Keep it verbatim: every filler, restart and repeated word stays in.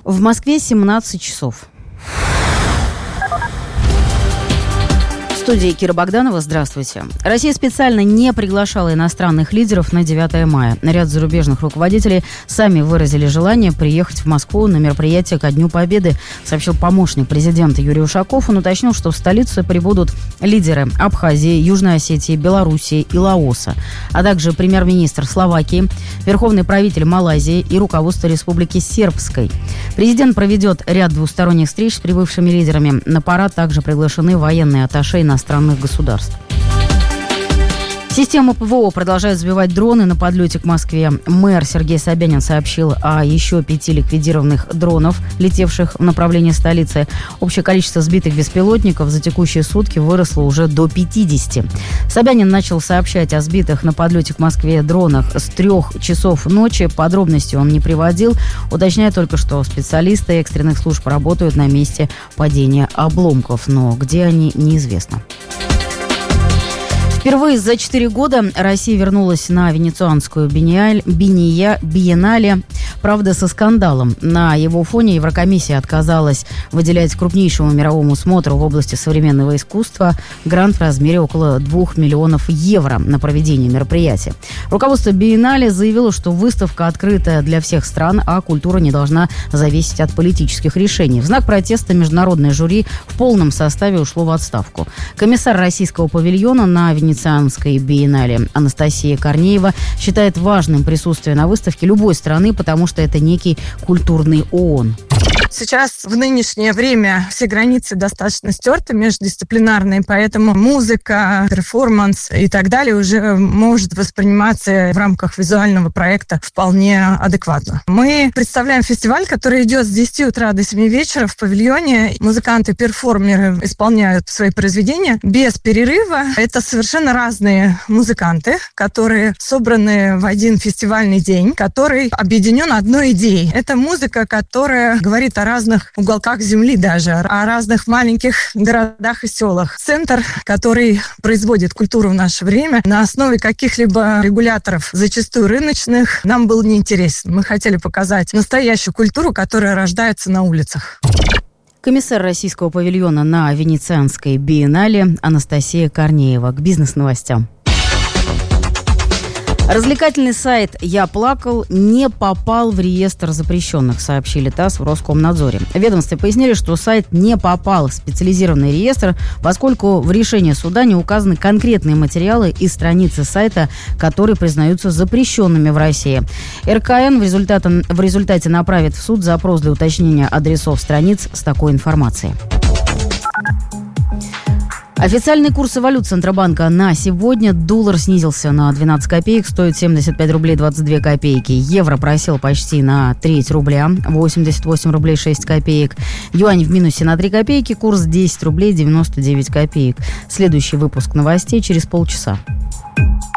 В Москве семнадцать часов. В студии Кира Богданова. Здравствуйте. Россия специально не приглашала иностранных лидеров на девятое мая. Ряд зарубежных руководителей сами выразили желание приехать в Москву на мероприятие ко Дню Победы, сообщил помощник президента Юрий Ушаков. Он уточнил, что в столицу прибудут лидеры Абхазии, Южной Осетии, Белоруссии и Лаоса, а также премьер-министр Словакии, верховный правитель Малайзии и руководство Республики Сербской. Президент проведет ряд двусторонних встреч с прибывшими лидерами. На парад также приглашены военные атташе иностранных государств. Система ПВО продолжает сбивать дроны на подлете к Москве. Мэр Сергей Собянин сообщил о еще пяти ликвидированных дронов, летевших в направлении столицы. Общее количество сбитых беспилотников за текущие сутки выросло уже до пятидесяти. Собянин начал сообщать о сбитых на подлете к Москве дронах с трех часов ночи. Подробности он не приводил, уточняя только, что специалисты экстренных служб работают на месте падения обломков, но где они, неизвестно. Впервые за четыре года Россия вернулась на венецианскую биеннале, биеннале, правда, со скандалом. На его фоне Еврокомиссия отказалась выделять крупнейшему мировому смотру в области современного искусства грант в размере около двух миллионов евро на проведение мероприятия. Руководство биеннале заявило, что выставка открыта для всех стран, а культура не должна зависеть от политических решений. В знак протеста международное жюри в полном составе ушло в отставку. Комиссар российского павильона на Венецианской биеннале Анастасия Корнеева считает важным присутствие на выставке любой страны, потому что это некий культурный ООН. Сейчас в нынешнее время все границы достаточно стерты, междисциплинарные, поэтому музыка, перформанс и так далее уже может восприниматься в рамках визуального проекта вполне адекватно. Мы представляем фестиваль, который идет с десяти утра до семи вечера в павильоне. Музыканты, перформеры исполняют свои произведения без перерыва. Это совершенно разные музыканты, которые собраны в один фестивальный день, который объединен одной идеей. Это музыка, которая говорит о разных уголках земли даже, о разных маленьких городах и селах. Центр, который производит культуру в наше время на основе каких-либо регуляторов, зачастую рыночных, нам был неинтересен. Мы хотели показать настоящую культуру, которая рождается на улицах. Комиссар российского павильона на Венецианской биеннале Анастасия Корнеева. К бизнес-новостям. Развлекательный сайт «Я плакал» не попал в реестр запрещенных, сообщили ТАСС в Роскомнадзоре. В ведомстве пояснили, что сайт не попал в специализированный реестр, поскольку в решении суда не указаны конкретные материалы и страницы сайта, которые признаются запрещенными в России. эр ка эн в результате, в результате направит в суд запрос для уточнения адресов страниц с такой информацией. Официальные курсы валют Центробанка на сегодня. Доллар снизился на двенадцать копеек, стоит семьдесят пять рублей двадцать две копейки. Евро просел почти на треть рубля, восемьдесят восемь рублей шесть копеек. Юань в минусе на три копейки, курс десять рублей девяносто девять копеек. Следующий выпуск новостей через полчаса.